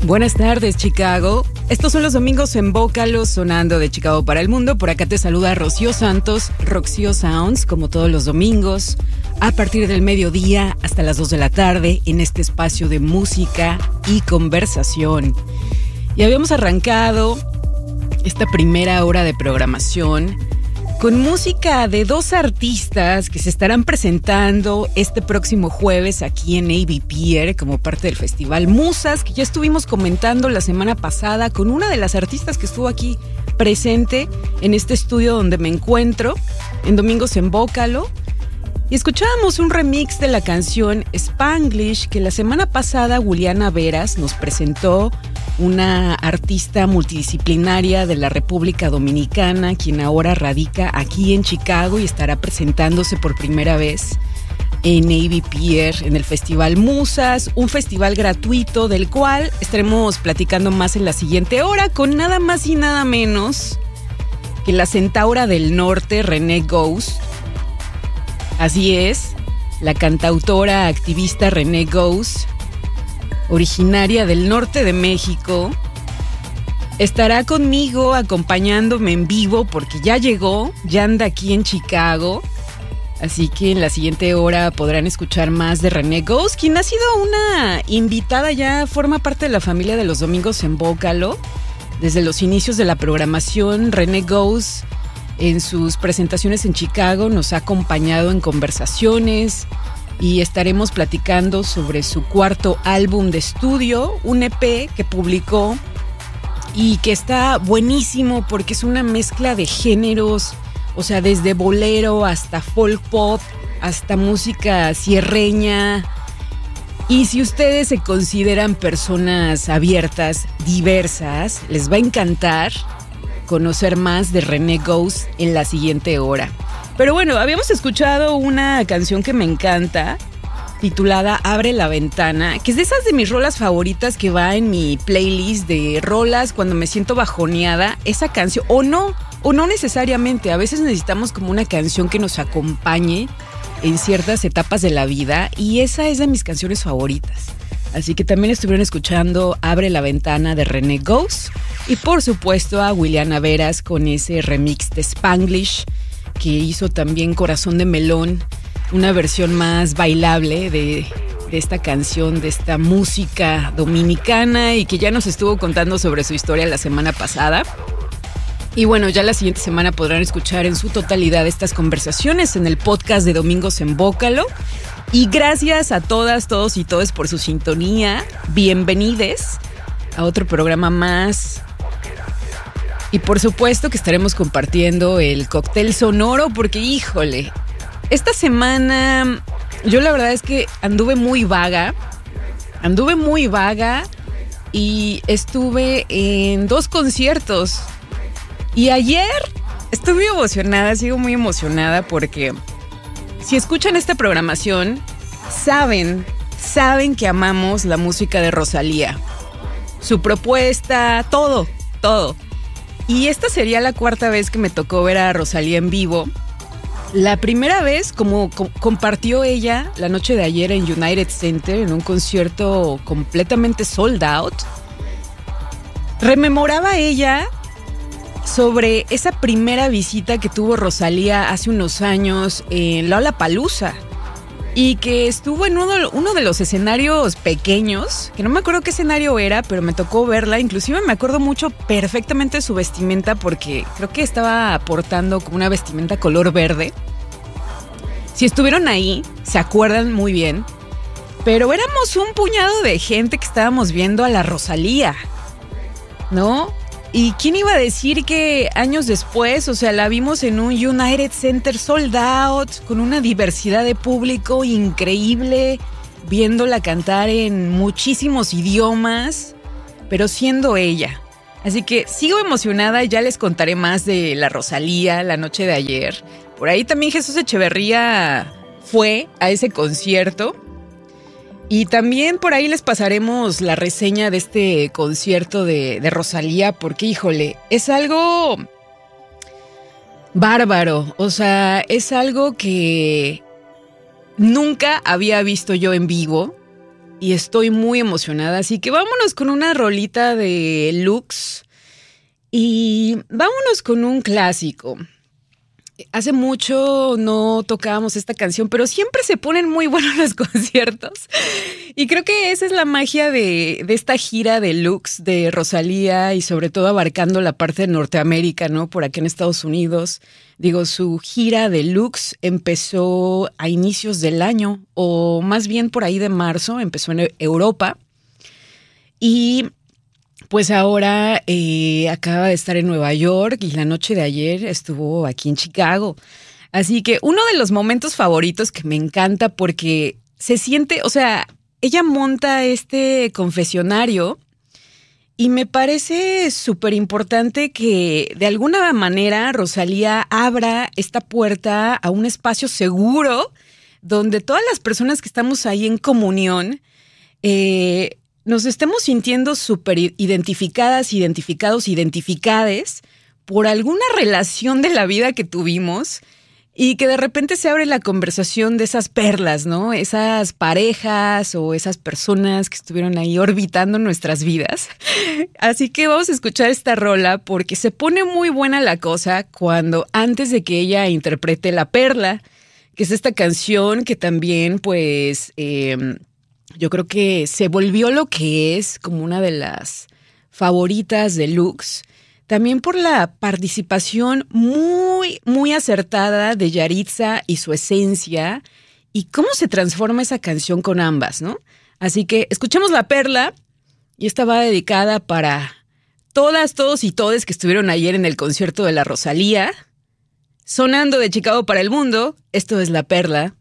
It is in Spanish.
Buenas tardes, Chicago. Estos son los domingos en Bócalo, sonando de Chicago para el mundo. Por acá te saluda Rocío Santos, Roxio Sounds, como todos los domingos, a partir del mediodía hasta las 2 de la tarde, en este espacio de música y conversación. Y habíamos arrancado esta primera hora de programación con música de dos artistas que se estarán presentando este próximo jueves aquí en Navy Pier como parte del Festival Musas, que ya estuvimos comentando la semana pasada con una de las artistas que estuvo aquí presente en este estudio donde me encuentro, en Domingos en Bócalo. Y escuchábamos un remix de la canción Spanglish que la semana pasada Juliana Veras nos presentó, una artista multidisciplinaria de la República Dominicana, quien ahora radica aquí en Chicago y estará presentándose por primera vez en Navy Pier, en el Festival Musas, un festival gratuito del cual estaremos platicando más en la siguiente hora con nada más y nada menos que la centaura del norte, René Ghost. Así es, la cantautora activista René Ghost, originaria del norte de México, estará conmigo acompañándome en vivo porque ya llegó, ya anda aquí en Chicago. Así que en la siguiente hora podrán escuchar más de René Ghost, quien ha sido una invitada, ya forma parte de la familia de los domingos en Bócalo. Desde los inicios de la programación, René Ghost en sus presentaciones en Chicago nos ha acompañado en conversaciones y estaremos platicando sobre su cuarto álbum de estudio, un EP que publicó y que está buenísimo porque es una mezcla de géneros, o sea, desde bolero hasta folk pop, hasta música sierreña. Y si ustedes se consideran personas abiertas, diversas, les va a encantar conocer más de René Ghost en la siguiente hora. Pero bueno, habíamos escuchado una canción que me encanta, titulada Abre la Ventana, que es de esas de mis rolas favoritas que va en mi playlist de rolas cuando me siento bajoneada. Esa canción, o no necesariamente, a veces necesitamos como una canción que nos acompañe en ciertas etapas de la vida, y esa es de mis canciones favoritas. Así que también estuvieron escuchando Abre la Ventana de René Ghost, y por supuesto a Juliana Veras con ese remix de Spanglish que hizo también Corazón de Melón, una versión más bailable de esta canción, de esta música dominicana, y que ya nos estuvo contando sobre su historia la semana pasada. Y bueno, ya la siguiente semana podrán escuchar en su totalidad estas conversaciones en el podcast de Domingos en Bócalo. Y gracias a todas, todos y todes por su sintonía. Bienvenides a otro programa más. Y por supuesto que estaremos compartiendo el cóctel sonoro porque, híjole, esta semana yo la verdad es que anduve muy vaga y estuve en 2 conciertos. Y ayer estoy muy emocionada, sigo muy emocionada porque si escuchan esta programación, saben que amamos la música de Rosalía. Su propuesta, todo. Y esta sería la 4ª vez que me tocó ver a Rosalía en vivo. La primera vez, como compartió ella la noche de ayer en United Center, en un concierto completamente sold out, rememoraba ella sobre esa primera visita que tuvo Rosalía hace unos años en Lollapalooza y que estuvo en uno de los escenarios pequeños, que no me acuerdo qué escenario era, pero me tocó verla. Inclusive me acuerdo mucho perfectamente de su vestimenta porque creo que estaba portando como una vestimenta color verde. Si estuvieron ahí, se acuerdan muy bien, pero éramos un puñado de gente que estábamos viendo a la Rosalía, ¿no? ¿Y quién iba a decir que años después, o sea, la vimos en un United Center sold out, con una diversidad de público increíble, viéndola cantar en muchísimos idiomas, pero siendo ella? Así que sigo emocionada y ya les contaré más de la Rosalía la noche de ayer. Por ahí también Jesús Echeverría fue a ese concierto. Y también por ahí les pasaremos la reseña de este concierto de Rosalía, porque, híjole, es algo bárbaro. O sea, es algo que nunca había visto yo en vivo. y estoy muy emocionada. Así que vámonos con una rolita de Lux y vámonos con un clásico. Hace mucho no tocábamos esta canción, pero siempre se ponen muy buenos los conciertos. Y creo que esa es la magia de esta gira de Lux de Rosalía y sobre todo abarcando la parte de Norteamérica, ¿no? Por aquí en Estados Unidos. Digo, su gira de Lux empezó a inicios del año, o más bien por ahí de marzo, empezó en Europa. Y pues ahora acaba de estar en Nueva York y la noche de ayer estuvo aquí en Chicago. Así que uno de los momentos favoritos que me encanta porque se siente, o sea, ella monta este confesionario y me parece súper importante que de alguna manera Rosalía abra esta puerta a un espacio seguro donde todas las personas que estamos ahí en comunión nos estemos sintiendo súper identificadas, identificados, identificades por alguna relación de la vida que tuvimos y que de repente se abre la conversación de esas perlas, ¿no? Esas parejas o esas personas que estuvieron ahí orbitando nuestras vidas. Así que vamos a escuchar esta rola porque se pone muy buena la cosa cuando antes de que ella interprete La Perla, que es esta canción que también pues yo creo que se volvió lo que es como una de las favoritas de Lux. También por la participación muy, muy acertada de Yaritza y su esencia y cómo se transforma esa canción con ambas, ¿no? Así que escuchemos La Perla y esta va dedicada para todas, todos y todes que estuvieron ayer en el concierto de la Rosalía. Sonando de Chicago para el mundo, esto es La Perla.